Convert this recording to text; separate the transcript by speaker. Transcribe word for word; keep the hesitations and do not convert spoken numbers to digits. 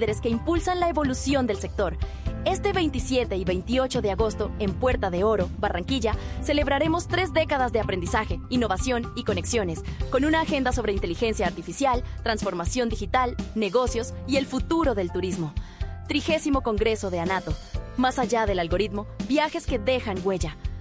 Speaker 1: líderes que impulsan la evolución del sector. Este veintisiete y veintiocho de agosto, en Puerta de Oro, Barranquilla, celebraremos tres décadas de aprendizaje, innovación y conexiones, con una agenda sobre inteligencia artificial, transformación digital, negocios y el futuro del turismo. Trigésimo Congreso de ANATO. Más allá del algoritmo, viajes que dejan huella.